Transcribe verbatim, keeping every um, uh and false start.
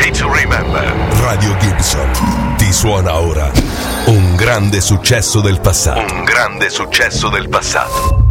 day to remember. Radio Gibson ti suona ora un grande successo del passato. Un grande successo del passato.